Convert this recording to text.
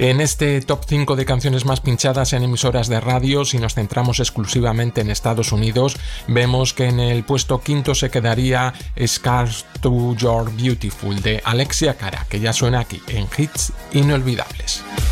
En este top 5 de canciones más pinchadas en emisoras de radio, si nos centramos exclusivamente en Estados Unidos, vemos que en el puesto quinto se quedaría Scars to Your Beautiful de Alexia Cara, que ya suena aquí en Hits Inolvidables.